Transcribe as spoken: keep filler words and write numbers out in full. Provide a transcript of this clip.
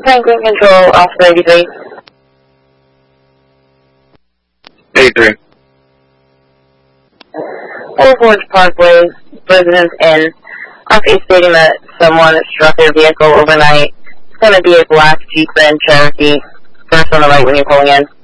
Tanking control, Oscar eighty-three. eighty-three. Old Forge Parkway, residents in. Officer stating that someone struck their vehicle overnight. It's going to be a black Jeep Grand Cherokee. First on the right when you're pulling in.